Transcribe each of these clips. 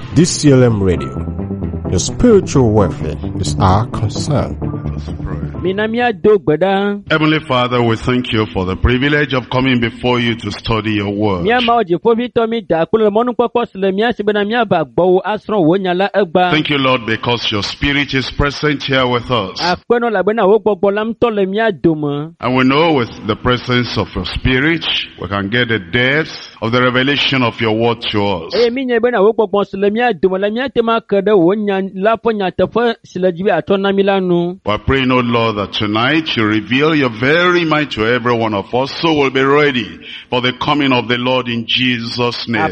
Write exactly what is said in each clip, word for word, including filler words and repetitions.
D C L M Radio. Your spiritual welfare is our concern. Heavenly Father, we thank you for the privilege of coming before you to study your word. Thank you, Lord, because your Spirit is present here with us. And we know with the presence of your Spirit, we can get the depth of the revelation of your word to us. We're praying, O Lord, that tonight you reveal your very mind to every one of us, so we'll be ready for the coming of the Lord in Jesus' name.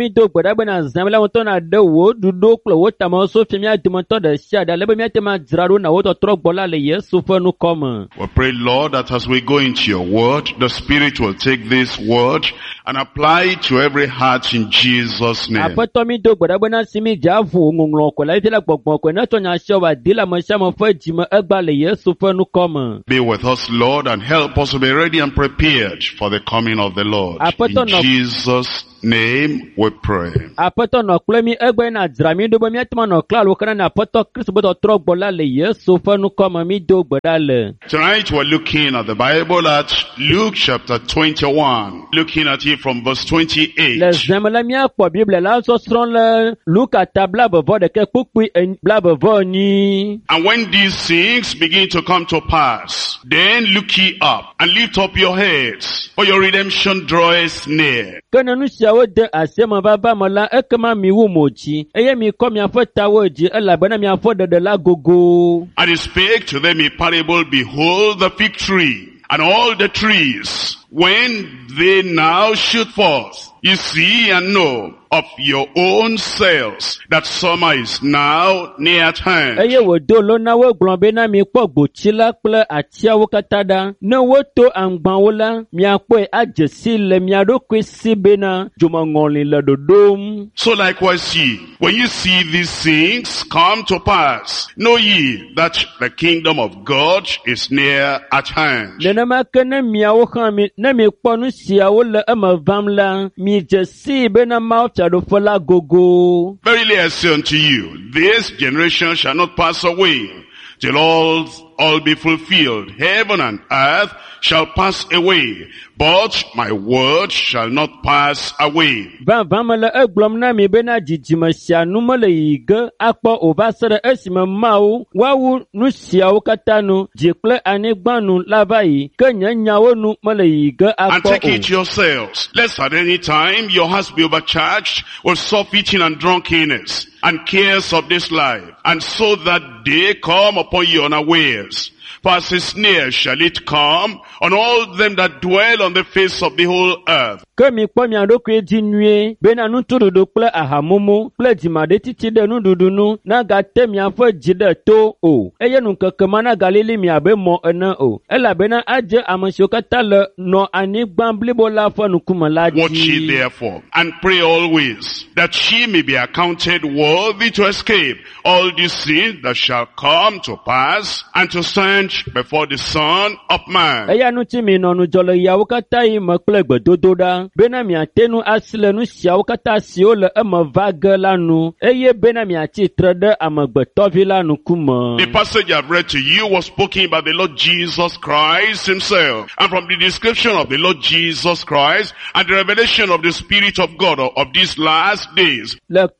We pray, Lord, that as we go into your word, the Spirit will take this word and apply it to every heart in Jesus' name. Be with us, Lord, and help us to be ready and prepared for the coming of the Lord. In Jesus' name we pray. Tonight we're looking at the Bible at Luke chapter twenty-one, looking at it from verse twenty-eight. And when these things begin to come to pass, then look ye up and lift up your heads, for your redemption draweth near. And he spake to them a parable, behold the fig tree, and all the trees, when they now shoot forth, you see and know of your own selves that summer is now near at hand. So likewise ye, when you see these things come to pass, know ye that the kingdom of God is near at hand. Verily I say unto you, this generation shall not pass away till all all be fulfilled. Heaven and earth shall pass away, but my word shall not pass away. And take it yourselves, lest at any time your hearts be overcharged with soft eating and drunkenness, and cares of this life, and so that day come upon you unawares. For as is near shall it come on all them that dwell on the face of the whole earth. Watch ye therefore, and pray always, that ye may be accounted worthy to escape all these things that shall come to pass, and to stand before the Son of Man. The passage I've read to you was spoken by the Lord Jesus Christ himself. And from the description of the Lord Jesus Christ and the revelation of the Spirit of God of these last days,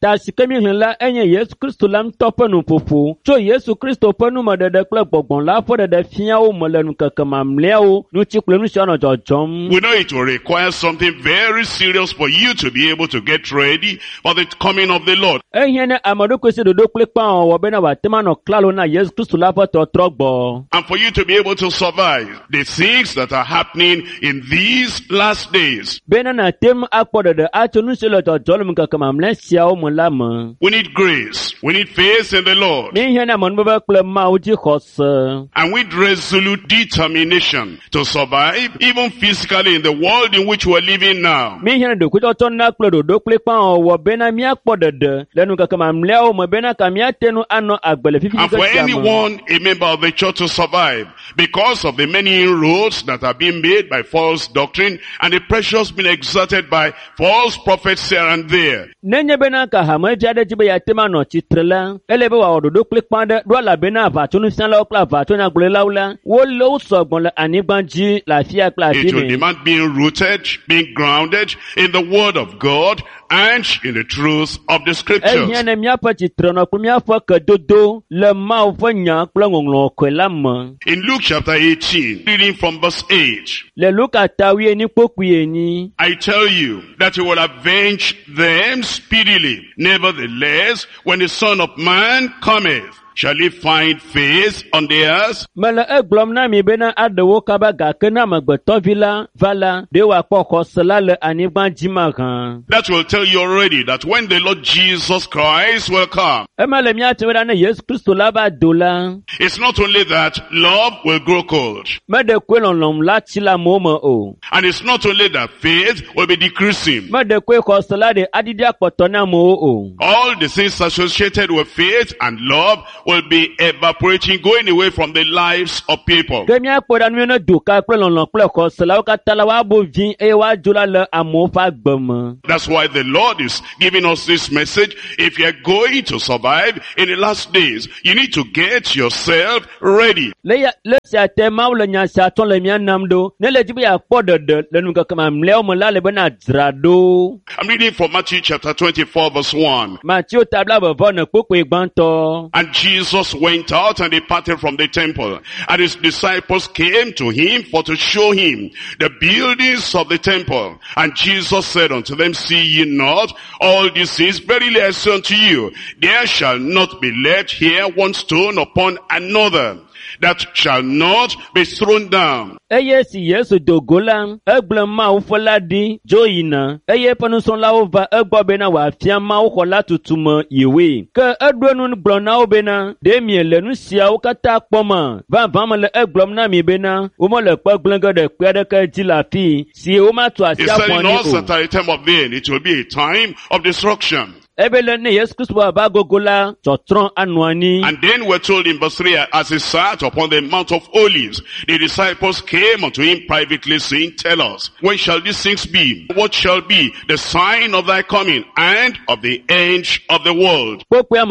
we know it will require something very serious for you to be able to get ready for the coming of the Lord. And for you to be able to survive the things that are happening in these last days. We need grace. We need faith in the Lord. and with resolute determination to survive, even physically in the world in which we're living now. Mi hian do kuto ton na klo do do kle pa o bena mi akpo dede lenu ka kama mleo mo bena ka mi atenu ano agbele fifi. And for anyone, a member of the church, to survive because of the many inroads that are being made by false doctrine and the pressures being exerted by false prophets here and there. Nenye bena ka ha mo jade jibe ya tema no chitrela elebe wa do do kle pa de do la bena va tunu san la okla va tunu agbele laula wo lo sogbon la anigbanji la fia kla fi. It will demand being rooted, being grounded in the word of God and in the truth of the scriptures. In Luke chapter eighteen, reading from verse eight, I tell you that he will avenge them speedily. Nevertheless, when the Son of Man cometh, shall he find faith on the earth? That will tell you already that when the Lord Jesus Christ will come, it's not only that love will grow cold, and it's not only that faith will be decreasing. All the things associated with faith and love will be evaporating, going away from the lives of people. That's why the Lord is giving us this message. If you're going to survive in the last days, you need to get yourself ready. I'm reading from Matthew chapter twenty-four verse one. And Jesus went out and departed from the temple, and his disciples came to him for to show him the buildings of the temple. And Jesus said unto them, see ye not all this is? Verily I say unto you, there shall not be left here one stone upon another that shall not be thrown down. Eye si Yesu dogola, egble ma ufola di, joina, eye panuson la ova, egbo bena wa fia ma ukola tutumo yewe. Ke edwe nun blona obena, de miele nu siya ukata poma, va vama le eglom na mi bena, umo le kwa glenga de kwede ke jila fi, si uma tu asia pwani o. He said in all that at the time of the end, it will be a time of destruction. And then we're told in verse three, as he sat upon the Mount of Olives, the disciples came unto him privately, saying, tell us, when shall these things be? What shall be the sign of thy coming and of the end of the world?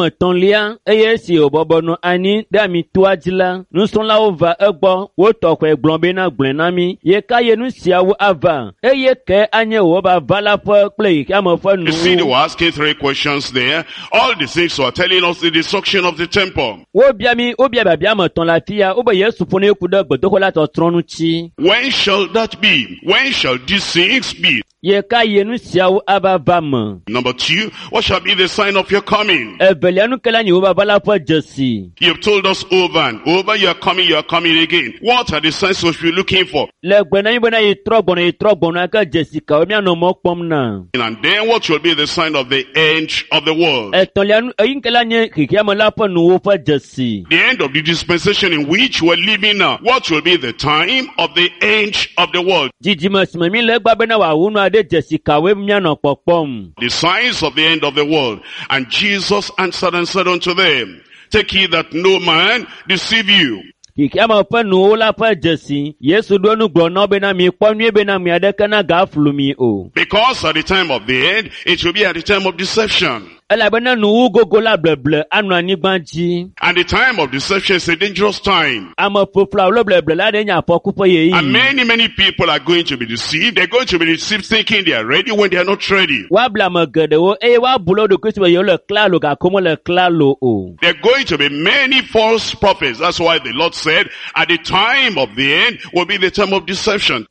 You see, they were asking three questions there. All the things were telling us the destruction of the temple. When shall that be? When shall these things be? Number two, what shall be the sign of your coming? You've told us over and over, you are coming, you are coming again. What are the signs we should be looking for? And then what will be the sign of the end of the world? The end of the dispensation in which we're living now. What will be the time of the end of the world? The signs of the end of the world. And Jesus answered and said unto them, take heed that no man deceive you. Because at the time of the end, it will be at the time of deception. And the time of deception is a dangerous time. And many, many people are going to be deceived. They're going to be deceived thinking they are ready when they are not ready. There are going to be many false prophets. That's why the Lord said, at the time of the end will be the time of deception.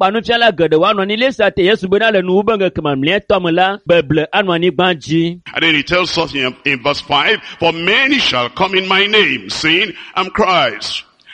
And then he tells us in, in verse five, for many shall come in my name, saying, I'm Christ.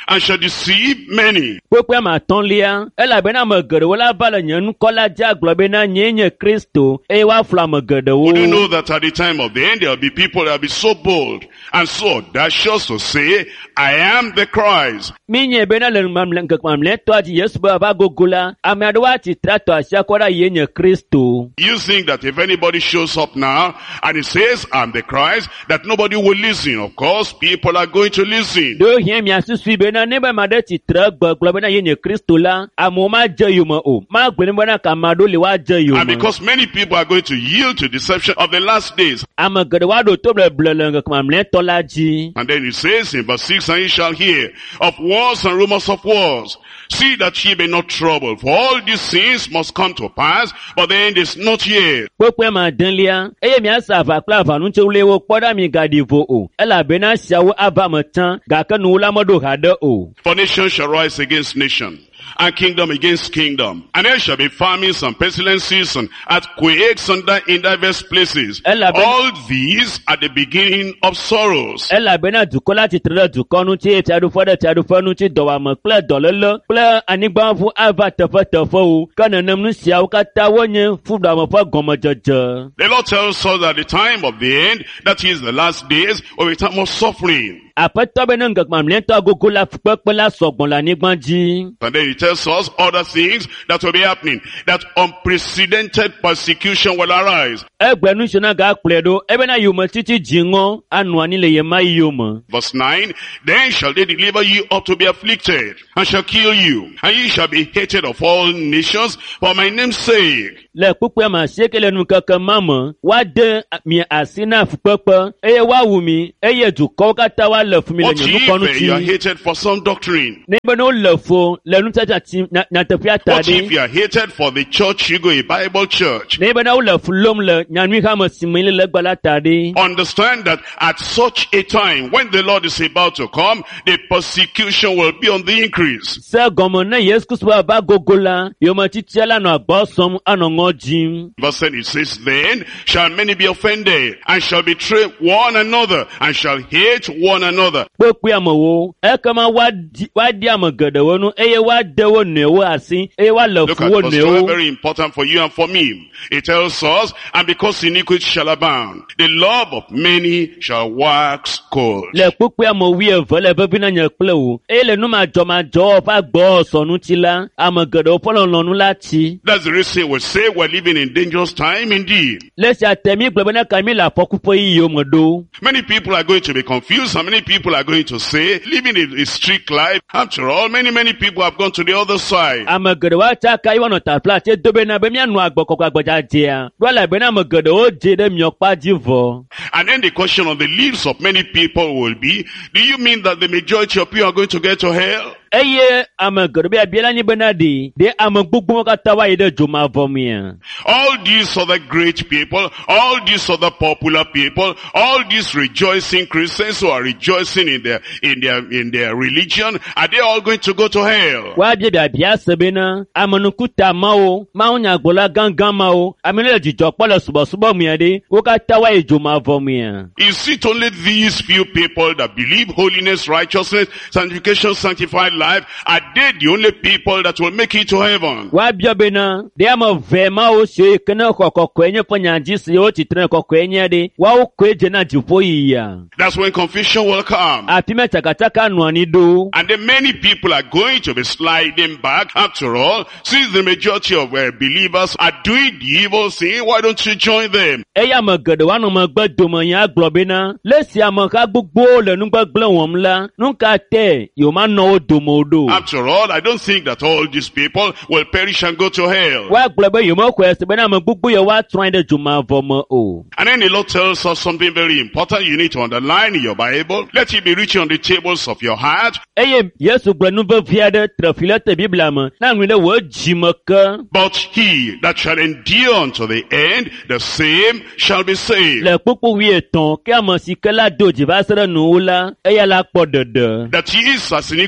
and shall deceive many. Kpekpe ma tɔ̃lia, elabena ame geɖewo la va le nye nukɔla dzi agblɔ bena nyee nye Kristo, eye woaflɔ ame geɖewo. Would you know that at the time of the end, there will be people that will be so bold and so audacious to say, I am the Christ. Mi nye bena le mamle ŋkeke mamlɛtɔa dzi Yesu be ava gogo la, ame aɖewo atitre atɔ asi akɔ ɖa yee nye Kristo. You think that if anybody shows up now and he says, I'm the Christ, that nobody will listen. Of course, people are going to listen. Do hia mia susui bena ne be ma ɖe tsitre gbegblɔ bena yee nye Kristo la, amewo ma dze yome o. Ma gblɔ ne bena ka ame aɖewo li woadze yome. And because many people are going to yield to deception of the last days. Ame geɖewo aɖo to bleble le ŋkeke mamlɛtɔ la dzi. And then it says in verse six, and ye shall hear of wars and rumors of wars. See that ye be not troubled, for all these things must come to pass, but the end is not yet. Kpekpe ma dẽlia, eye miasa aʋa kple aʋanutsewulewo kpɔ ɖa mi gaɖi vo o, elabena siawo ava me tsã, gake nuwo la meɖo haɖe o. For nation shall rise against nation, and kingdom against kingdom. And there shall be famines and pestilences and earthquakes and di- in diverse places. Elaben- All these are the beginning of sorrows. Elabena dukɔ la tsitre ɖe dukɔ ŋuti, fiaɖuƒe ɖe fiaɖuƒe ŋuti, dɔwuame kple dɔléle kple anyigbaʋu ava teƒeteƒewo, ke nenem nu siawo katã wonye fuɖame ƒe gɔmedzedze. The Lord tells us at the time of the end, that is the last days, will be a time of suffering. Aƒetɔ be ne ŋkeke mamlɛtɔ gogo la fukpekpe la sɔgbɔ le anyigba dzi. And then he tells us other things that will be happening. That unprecedented persecution will arise. Egbe nusiona gakplɔe ɖo, ebena yometiti dziŋɔ anɔ anyi le yema yome. Verse nine, then shall they deliver you up to be afflicted, and shall kill you, and ye shall be hated of all nations for my name's sake. Le kpukpea ma sieke le nukeke ma me, woade mi asi na fukpekpe, eye woawu mi, eye dukɔwo katã woale fu mi le What nye if nukɔ uh, you are ŋuti. hated for some doctrine? Ne be ne wole fo le nutsatsa na nyateƒea ta What if ɖi. you are hated for the church you go, a Bible church? Ne be ne wole fu lom le nyanui hame si me le le gbe la ta ɖi. Understand that at such a time, when the Lord is about to come, the persecution will be on the increase. Se gɔme ne Yesu Kristo be ava gogo la, yometitia la nɔ agbɔ sɔm anɔ ŋɔ dzim. Verse ten, it says, then shall many be offended, and shall betray one another, and shall hate one another. Kpekpe amewo, ekema woadi woadi ame geɖewo nu, eye woade wo nɔewo asi, eye woale Look fu at wo verse twelve, nɔewo. very important for you and for me. It tells us, and because iniquity shall abound, the love of many shall wax cold. Le kpukpe ame wuieve le vevi na nye kple wo, eye le nu madzɔmadzɔ ƒe agbɔsɔsɔ ŋuti la, ame geɖewo ƒe lɔlɔ̃nu la tsi. That's the reason we say we're living in dangerous time indeed. Le sia te mi gblɔ bena ka mi le afɔkuƒe yiyiwo me ɖo. Many people are going to be confused, and many people are going to say, living a, a strict life. After all, many, many people have gone to the other side. Ame geɖewo atsaka yi woanɔ tafla ati do bena be mianɔ agbɔkɔkɔ agbɔdzadzea. Ɖo le bena ame geɖewo dze ɖe miɔkpa dzi vɔ. And then the question on the lips of many people will be, do you mean that the majority of you are going to get to hell? Eye ame geɖe be abia la nyi bena ɖe, ɖe ame gbogbo katã woayi ɖe dzomavɔ mea. All these other great people, all these other popular people, all these rejoicing Christians who are rejoicing in their, in their, in their religion, are they all going to go to hell? Woabia be abia se bena, amenukuta mawo, mawo nyagblɔla gãgã mawo, ame ne le dzidzɔ kpɔ le subɔsubɔ mea ɖe, wo katã woayi dzomavɔ mea. Is it only these few people that believe holiness, righteousness, sanctification, sanctified life? Are they the only people that will make it to heaven? Woabia bena, ɖe ame ve mawo siwo ke ne xɔ kɔkɔe nye ƒe nyadzi siwo tsitre kɔkɔe nye ɖe, woawo koe dze na dziƒo yiyia. That's when confusion will come. Afi me tsakatsaka nɔ anyi ɖo. And then many people are going to be sliding back. After all, since the majority of uh, believers are doing the evil thing, why don't you join them? Eye ame geɖewo anɔ megbe dome nya gblɔ bena, le si ameha gbogbo le nugbegblẽ wɔm la, nu ka te yewomanɔ wo dome o ɖo. After all, I don't think that all these people will perish and go to hell. Woagblɔ be yewomexɔe se bena ame gbogbo yewo atrɔ anyi ɖe dzomavɔ me o. And then the Lord tells us something very important you need to underline in your Bible. Let it be written on the tables of your heart. Eye Yesu gblɔ nu vevi aɖe trefi le te Biblia me, na ŋui ɖe wò dzime ke. But he that shall endure unto the end, the same shall be saved. Le kpukpu wuietɔ̃, ke ame si ke la do dzi va se ɖe nuwò la, eya la kpɔ ɖeɖe. That is, as iniquities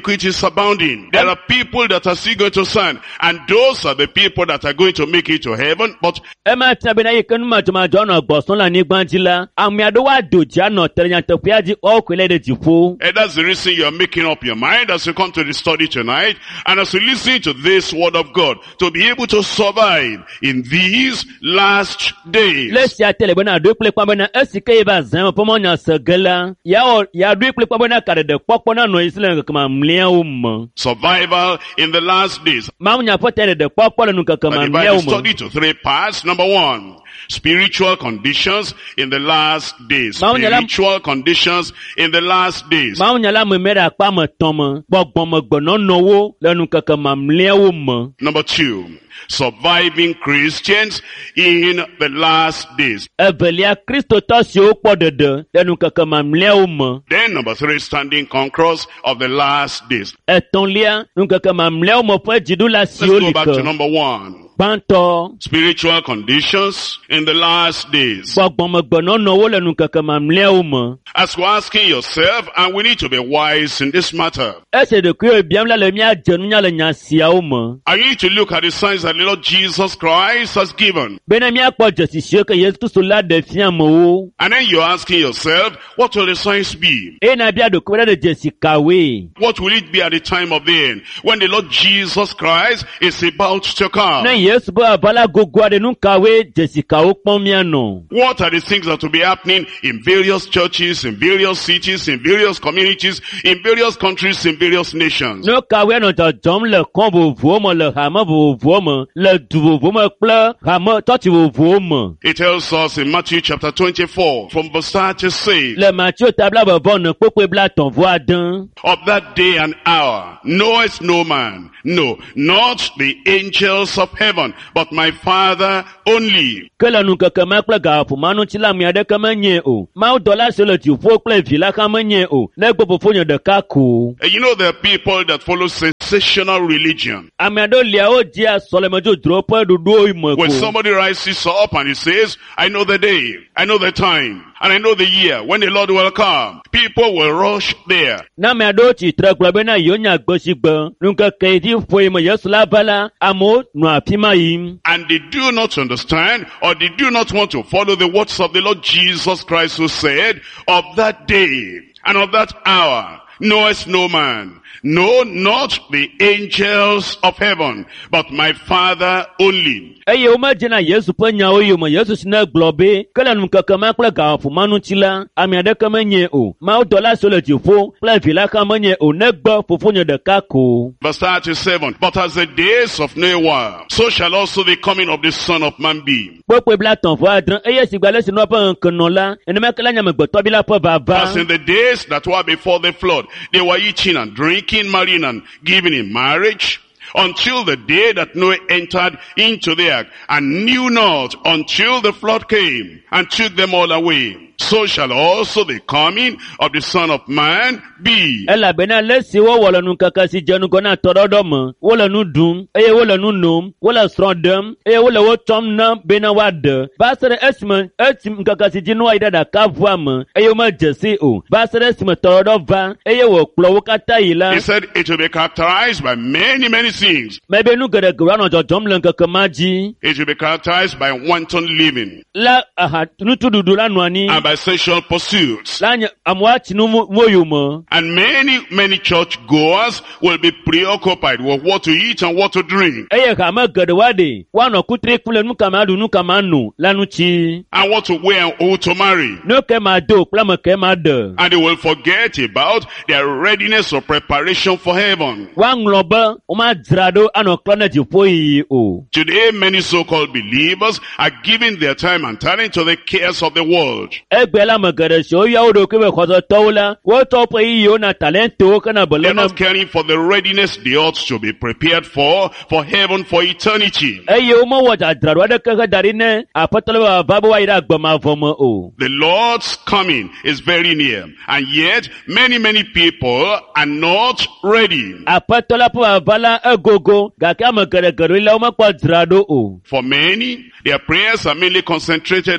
abounding. There are people that are still going to stand, and those are the people that are going to make it to heaven. But Emma Tabina Yakan John Boston and Nigbantila, and Miadoa Duja not telling to Piaji all related to fool. and that's the reason you're making up your mind as you come to the study tonight, and as you listen to this word of God, to be able to survive in these last days. Let's ya tell when I do play Pamana Esika Zam Pomona Sagala, ya ya do play Pamana Kada de Popona no Islam Mliaum. Survival in the last days. Mamma Potter the Popona Nuka I divide the Kamam. study to three parts. Number one, spiritual conditions in the last days. Mount Yalam- Spiritual conditions in the last days. Maunyala Mera Pama Toma, Bob Bomagono no, Lanuka Kamam Liaum. Number two, surviving Christians in the last days. Evelia Christo Tasio Podede, Lanuka Kamam Liaum. Then number three, standing conquerors of the last days. Etonlia, Nuka Kamam Liaum for Jidula Let's go back to Siolika. number one. Panto, Spiritual conditions in the last days. Bob Bomagono no, Lanuka Kamam Liaum. As you're asking yourself, and we need to be wise in this matter, Ese de Kuyo Biamla Lemia Janunya Lenya Siaum. I need to look at the signs that the Lord Jesus Christ has given. Benamia kwa Josishoka Yesu Sula de Fiamo. And then you're asking yourself, what will the signs be? Ena bia do kweda de Jessica we. What will it be at the time of the end, when the Lord Jesus Christ is about to come? Na Yesu bo abala gogwa de nunca we Jessica okpomiano. What are the things that will be happening in various churches, in various cities, in various communities, in various countries, in various nations? No kawe no ta jom le kombo vomo le hama vo vomo le du vomo kple hama toti vo vomo. It tells us in Matthew chapter twenty-four, from verse thirty-six, Le Mathieu tabla ba bon pokwe bla ton vo adan. of that day and hour knoweth no man, no, not the angels of heaven, but my Father only. Kela nunka kama kple ga fu manu chila mi ade kama nye o. Ma o dola se le ti fo kple vila kama nye o. Le gbo fo nyo de ka ko. And you know there are people that follow sensational religion. Ame ado lia o dia solemejo dropo du do imo When ko. somebody rises up and he says, I know the day, I know the time, and I know the year when the Lord will come, people will rush there. Na me ado ti tre klo be na yo nya gbo si gbo. Nunka ke ti fo imo Yesu la bala amo no apima yim. And they do not understand, or they do not want to follow the words of the Lord Jesus Christ, who said, of that day and of that hour knoweth no man, no, not the angels of heaven, but my Father only. Eye o ma jena Yesu pe nya o yo mo Yesu sina globe kala nu kaka kple ga fu manu chila ami ade kama nye o ma o dola so le ti fo kple vila kama nye o ne gbo fofo nye de ka ko. Verse thirty-seven, but as the days of Noah, so shall also the coming of the Son of Man be. Popo bla ton fo adran eye si gba le sinu pa nkan la ene me kala nya me gbo to bi la po baba. As in the days that were before the flood, they were eating and drinking, marrying and giving in marriage, until the day that Noah entered into the ark, and knew not until the flood came and took them all away. So shall also the coming of the Son of Man be. Ela bena le si wo wolo nu kaka si jenu gona torodo mo wolo nu dum eye wolo nu nom wolo strondem eye wolo wo tom na bena wade basere esmen etim kaka si jenu aida da ka vuam eye ma jesi o basere esmen torodo va eye wo klo wo kata ila. He said it will be characterized by many, many things. Mebe nu gere gwa no jom len kaka maji It will be characterized by wanton living la aha nu tududu la nwani and by sexual pursuits. la nya amwa chinu moyo mo. And many, many church goers will be preoccupied with what to eat and what to drink, Eye kama gere wade wano kutre kule nu kama adu nu kama nu la nu chi and what to wear and who to marry. no ke ma do plama ke ma de. And they will forget about their readiness or preparation for heaven. Wangloba, uma drado ano klone jipoi o. Today, many so-called believers are giving their time and talent to the cares of the world. Egbela magare so ya odo kebe khozo tola, wo topo iyo na talento kana They're bolona. not caring for the readiness they ought to be prepared for, for heaven, for eternity. Eye umo waja drado wada kaka darine, apatolo wa babu wa ira gbama vomo o. The Lord's coming is very near, and yet many, many people are not ready. Apatola po abala egogo, gaka magare gare la uma kwa drado o. For many, their prayers are mainly concentrated on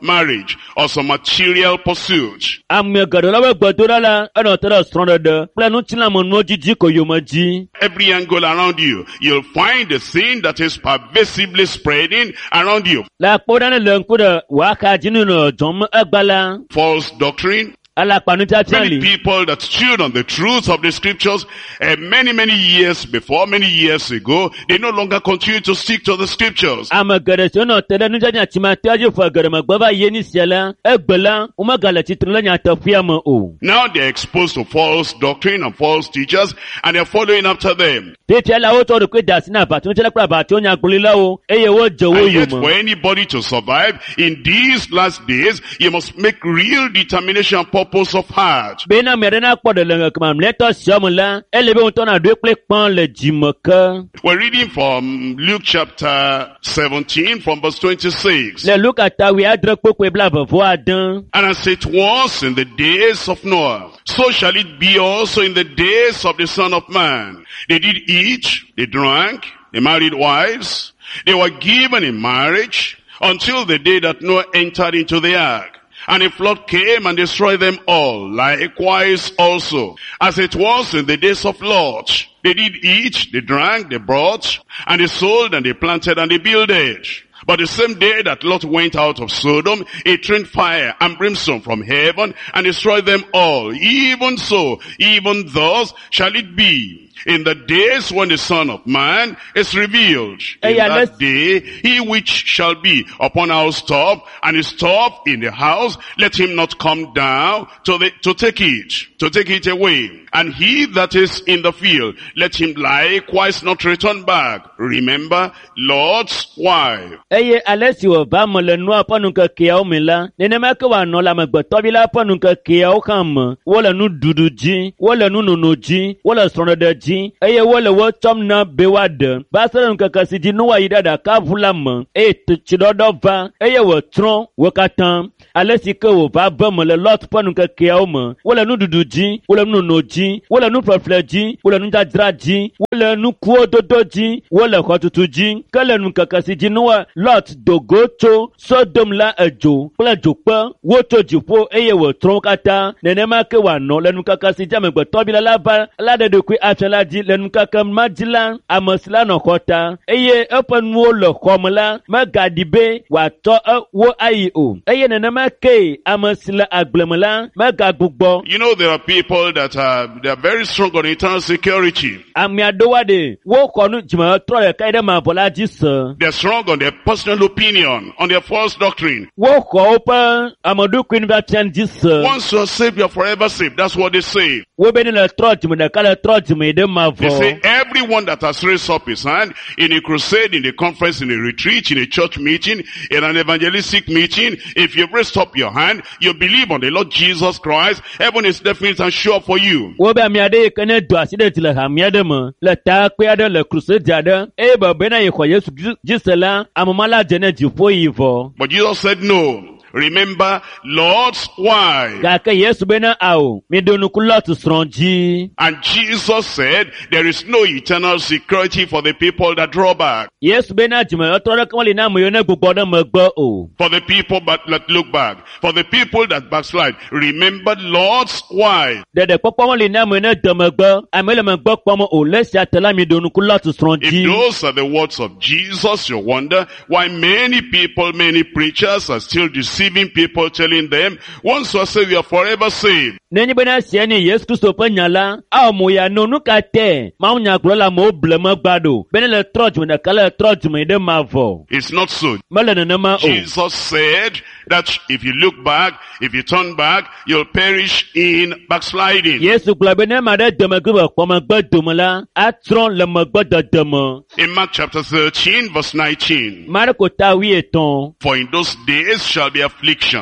marriage or some material pursuit. Ame geɖe la be gbedoɖa la enɔ te ɖe srɔ̃ɖeɖe kple nutsilamenuwo dzidzi ko yomedzi. Every angle around you, you'll find the sin that is pervasively spreading around you. Le akpɔɖane le ŋku ɖe wòaxa dzi nu nɔ dzɔm egba la. False doctrine. Alakpanufiafia Many li. people that stood on the truth of the scriptures uh, many, many years before, many years ago, they no longer continue to stick to the scriptures. Ame geɖe siwo nɔ te ɖe nudzadzra tsimatea dzi ƒe geɖe megbe va yi ni sia la, egbe la, womegale tsitre le nyateƒea me o. Now they're exposed to false doctrine and false teachers, and they're following after them. Fifia la wotsɔ ɖokoe da asi na aʋatunutsela kple aʋatso nyagblɔɖilawo eye wodze wo And yet for yome. anybody to survive in these last days, you must make real determination and purpose of heart. Bena ame ɖe nakpɔ ɖe le ŋe kema mlɛtɔ siawo me la, ele be ŋutɔ naɖoe kple kpɔ le dzime ke. We're reading from Luke chapter seventeen from verse twenty-six. Le Luka tawi adre kpokpe bla vevo ade. And as it was in the days of Noah, so shall it be also in the days of the Son of Man. They did eat, they drank, they married wives, they were given in marriage until the day that Noah entered into the ark. And a flood came and destroyed them all. Likewise also, as it was in the days of Lot, they did eat, they drank, they bought, and they sold, and they planted, and they builded. But the same day that Lot went out of Sodom, it rained fire and brimstone from heaven and destroyed them all. Even so, even thus shall it be in the days when the Son of Man is revealed. In Hey, yeah, that let's- day, he which shall be upon our top and is top in the house, let him not come down to the, to take it, to take it away. And he that is in the field, let him likewise not return back. Remember Lot's wife. Eye ale si wòva me le nua ƒe nukekeawo me la, nenema ke wòanɔ le amegbetɔvi la ƒe nukekeawo hã me. Wole nuɖuɖu dzi, wole nunono dzi, wole srɔ̃ɖeɖe dzi, eye wole wo tsɔm na be woaɖe. Va se ɖe ŋkeke si dzi Noa yi ɖe ɖakaʋu la me, eye t- tsiɖɔɖɔ va, eye wòtsrɔ̃ wo katã. Ale si ke wòva ve me le Lot ƒe nukekeawo me. Wole nuɖuɖu dzi, wole nunono dzi, wole nuƒleƒle dzi, wole nudzadzra dzi, wole nukuwo dodo dzi, wole xɔtutu dzi. Ke le ŋkeke si dzi Noa Lot dogo tso Sodom la edzo kple dzokpe wotso dziƒo eye wòtrɔ wo katã. Nenema ke wòanɔ le nukeke si dzi amegbetɔvi la la va la ɖe ɖokui afia la dzi le nukeke ma dzi la, ame si la nɔ xɔ ta eye eƒe nuwo le xɔ me la megaɖi be wòatsɔ e- wo ayi o. Eye nenema ke ame si le agbleme la megagbugbɔ. You know, there are people that are, they are very strong on internal security. Ame aɖewoa ɖe woxɔ nu dzimetrɔ ɖeka yi ɖe mavɔ la dzi se. They're strong on their personal opinion, on their false doctrine. Woxɔ woƒe ameɖokui nufiafia dzi se. Once you're saved, you're forever saved. That's what they say. Wobe ne le trɔ dzime ɖeka le trɔ dzime yi ɖe They say mavɔ. everyone that has raised up his hand in a crusade, in a conference, in a retreat, in a church meeting, in an evangelistic meeting, if you've raised up your hand, you believe on the Lord Jesus Christ, heaven is definite and sure for you. Wobe ame aɖe yi ke ne do asi ɖe dzi le hame aɖe me, le takpe aɖe le krusedi aɖe, eye bebe ne yexɔ Yesu dzi- dzi se la, amema la dze ne dziƒo yi vɔ. But Jesus said no. Remember Lord's wife. Gake Yesu bena ao, miɖo nuku Lot srɔ̃ dzi. And Jesus said there is no eternal security for the people that draw back. Yesu bena dzimetrɔ ɖeke meli na ame yiwo ne gbugbɔ ɖe megbe o. For the people but that look back. For the people that backslide. Remember Lord's wife. Ɖeɖe kpɔkpɔ meli na ame yiwo ne de megbe, ame le megbe kpɔm o. Le esia te la miɖo nuku Lot srɔ̃ If dzi. those are the words of Jesus, you wonder why many people, many preachers are still deceiving people, telling them, once you are saved, you are forever saved. Nenye bena sia nye Yesu Kristo ƒe nya la, awɔ mo ya no nu ka te, Mawu nyagblɔla amewo ble megba ɖo, bena le trɔ dzime ɖeka le trɔ dzime yi ɖe mavɔ. It's not so. Mele nenema o. Jesus said that if you look back, if you turn back, you'll perish in backsliding. Yesu gblɔ be ne ame aɖe de megbe be kpɔ megbe dome la, atrɔ le megbe dede me. In Mark chapter thirteen, verse nineteen, Marko ta wi etɔ̃. for in those days shall be affliction,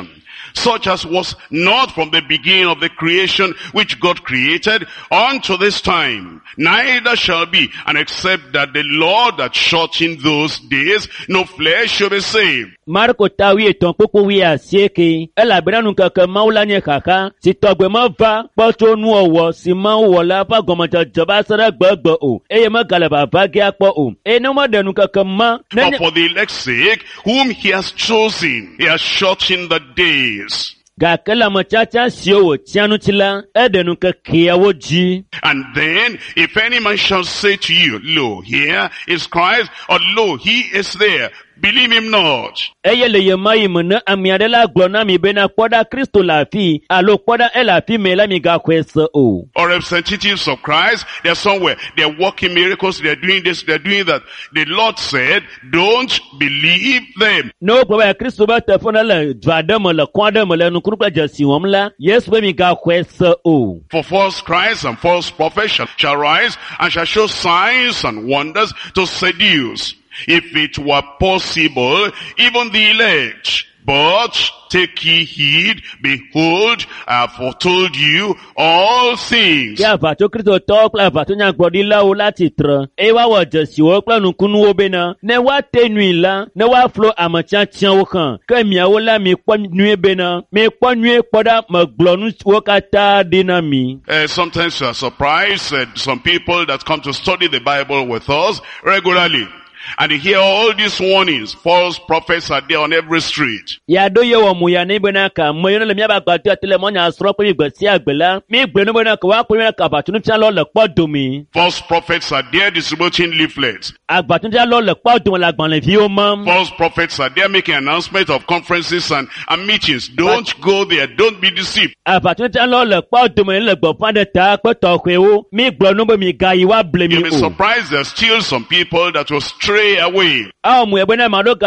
such as was not from the beginning of the creation which God created unto this time, neither shall be, and except that the Lord that shortened those days, no flesh shall be saved. Marko tawi eton popo wi asieke ela benanu kaka maula nye kaka si togbe ma va poto nu owo si ma wo la pa gomoja joba sara gbagbo o eye ma galaba bagi apo o e no mo denu kaka ma But for the elect's sake, whom he has chosen, he has shortened the days. ga kala machacha sio tianu tila edenu kaka wo ji. And then, if any man shall say to you, lo, here is Christ, or lo, he is there, believe him not. Eye le ye mai mena amiade la glona mi bena poda Kristo la fi alo poda ela fi me la mi ga kwese o. Or representatives of Christ, they're somewhere, they're working miracles, they're doing this, they're doing that. The Lord said, don't believe them. No kwa Kristo ba tefona le dwadem le kwandem le nukuru kwa jasi wamla Yesu be mi ga kwese o. For false Christ and false prophets shall, shall rise and shall show signs and wonders to seduce, if it were possible, even the elect. But take ye heed, behold, I have foretold you all things. Ya vato Kristo to pla vato nya gbodi la o lati tra. E wa wo jesi wo pla nukunu wo bena. Ne wa tenui la, ne wa flo amacha tian wo kan. Ke mi awo la mi kwa nue bena. Mi kwa nue poda ma glonu wo kata dinami. Uh, sometimes we are surprised at some people that come to study the Bible with us regularly. And you hear all these warnings. False prophets are there on every street. Ya do ye wo mu ya ne bena ka mo yo le mi aba gbatu atele mo nya asro pe igbesi agbela. Mi gbe no bena ka wa pe ka batunu tian lo le podomi. False prophets are there distributing leaflets. Agbatunu tian lo le podomi la gban le vi o mam. False prophets are there making announcements of conferences and, and meetings. Don't but, go there. Don't be deceived. Agbatunu tian lo le podomi le gbo pan de ta pe to kwe o. Mi gbo no be mi ga yi wa blame You'll o. be surprised there's still some people that will stray away. Uh, because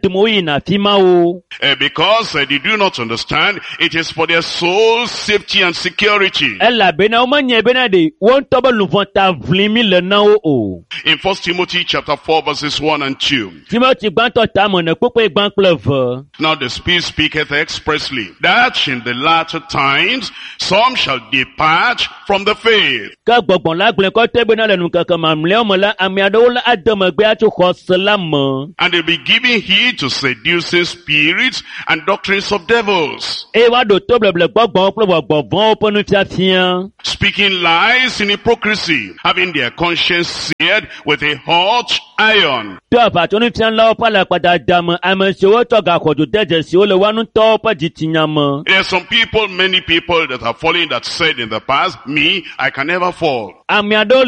uh, they do not understand, it is for their soul safety and security. In First Timothy chapter four verses one and two. Now the Spirit speaketh expressly, that in the latter times some shall depart from the faith. And they'll be giving heed to seducing spirits and doctrines of devils, speaking lies in hypocrisy, having their conscience seared with a hot iron. There are some people, many people that have fallen that said in the past, me, I can never fall. I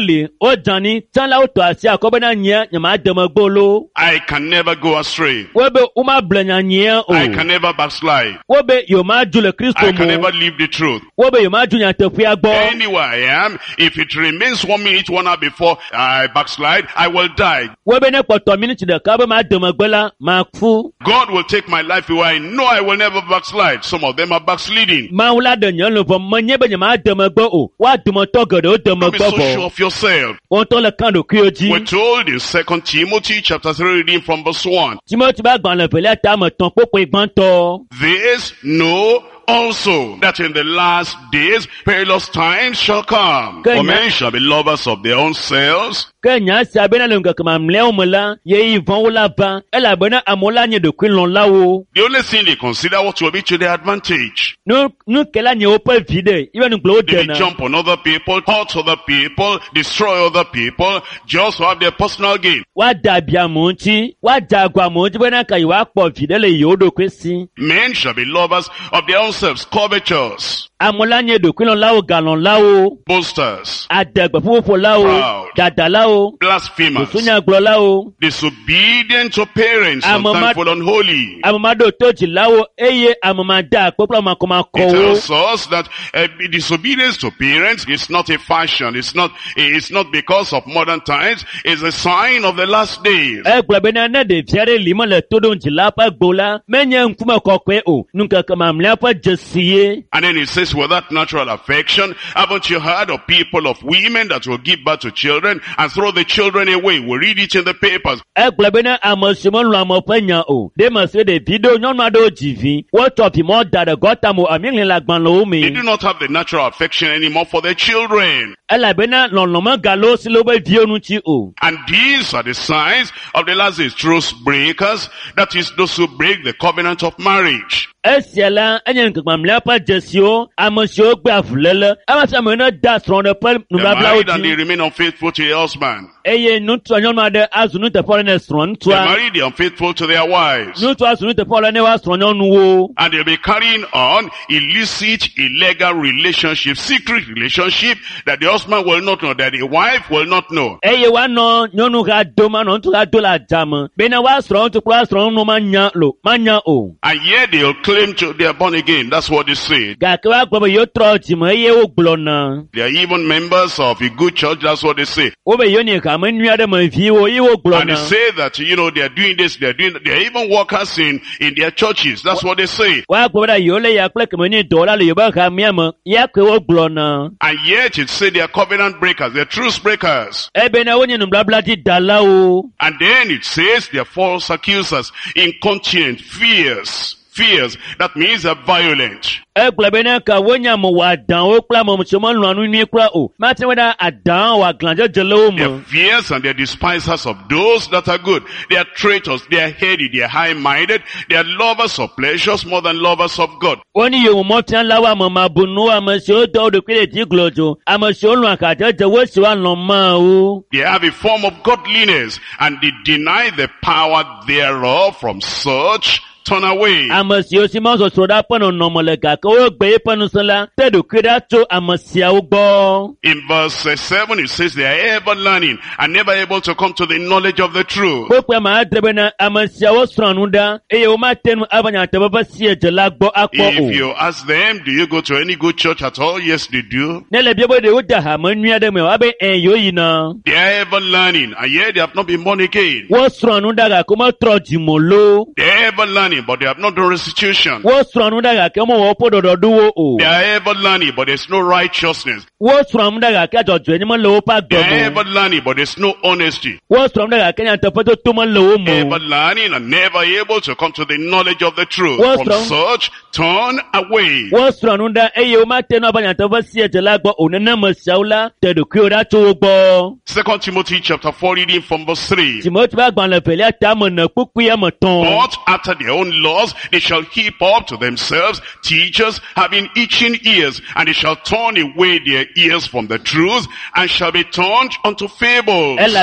can never go astray. I can never backslide. I can never leave the truth. Anywhere I am, if it remains one minute, one hour before I backslide, I will die. God will take my life away. I know I will never backslide. Some of them are backsliding. Don't be so sure of yourself. We're told in Second Timothy chapter three, reading from verse one. This know also, that in the last days perilous times shall come. For men shall be lovers of their own selves. The only thing they consider what will be to their advantage. They will jump on other people, hurt other people, destroy other people, just to have their personal gain. Men shall be lovers of their own selves, covetous, boasters, proud, blasphemers, disobedient to parents, unthankful, unholy. It tells us that uh, disobedience to parents is not a fashion. It's not. It's not because of modern times. It's a sign of the last days. And then it says siblings with that natural affection? Haven't you heard of people, of women that will give birth to children and throw the children away? We read it in the papers. Egbebena amosimon lu amopenya o. They must say the video nyonwa do jivi. What of him more that the gotamo amingli lagban lo They mi. do not have the natural affection anymore for their children. Elabena lonloma galo silobe dionuchi o. And these are the signs of the last days, truth breakers, that is those who break the covenant of marriage. Esiela enye nkakmamle pa jesio amosio gbe afulele. Amasa mena da strong the pel They're nubabla married and they oti. remain unfaithful to their husband. Eye nutu nyonwa de azunu te foreign strong They're twa. married, they're unfaithful to their wives. Nutu azunu te foreign wa strong nuwo. And they'll be carrying on illicit, illegal relationship, secret relationship that the husband will not know, that the wife will not know. Eye wa no nyonu ga doma no ntu ga dola jam. Bena wa strong to kwa strong no manya lo. Manya o. And yet they'll claim to they are born again. That's what they say. Ga ke wa gbo yo tro ti mo eye wo glona. They are even members of a good church. That's what they say. Wo be yo ni ka mo nua de mo fi wo ye wo And they glona. say that, you know, they are doing this, they are doing that. They are even workers in, in their churches. That's what they say. Wa gbo da yo le ya ple ke mo ni dola le yo ba ka mi am. Ya ke wo glona. And yet it say they are covenant breakers. They are truth breakers. E be na wo ni bla bla ti dala o. And then it says they are false accusers, incontinent, fierce. Fierce. That means they're violent. E gbo be na ka wo nya mo wa dan o kla mo mo mo lu anu ni kra o. Ma ti we da adan wa glanja jele o They're mo. fierce and they're despisers of those that are good. They are traitors. They are heady. They are high-minded. They are lovers of pleasures more than lovers of God. Oni yo mo ti la wa mo ma bunu amasi o do do kele ti glojo. Amasi o lu aka je je wo si wa lo ma o. They have a form of godliness and they deny the power thereof. From such turn away. Amasi o si mo so so da pon no mo le ka ko gbe ponu sala te do kira to amasi a gbo. In verse uh, seven it says they are ever learning and never able to come to the knowledge of the truth. Popo ma drebe na amasi a wo sranu da e o ma tenu abanya te baba si e je la gbo akpo If o. you ask them, do you go to any good church at all? Yes, they do. Ne le biebo de o da ha mo nua de me wa be en yo yi na. They are ever learning and yet they have not been born again. Wo sranu da ga ko mo troji mo lo. They are ever learning but they have not done restitution. Wo sranu da ga ke mo wo podo do duwo o. They are ever learning but there's no righteousness. Wo sranu da ga ke jojo ni mo lo pa They gbo are mo. ever learning but there's no honesty. Wo sranu da ga ke nya te foto to mo lo mo. Ever learning and never able to come to the knowledge of the truth. What's From wrong? such, turn away. Wo sranu da e yo ma tenu abanya te baba si e je la gbo o ne na mo saula te do kyo da to gbo. Second Timothy chapter four reading from verse three. Timothy ba gban le pele ta mo na pupu ya mo ton. But after their own laws, they shall heap up to themselves teachers having itching ears, and they shall turn away their ears from the truth, and shall be turned unto fables. Ela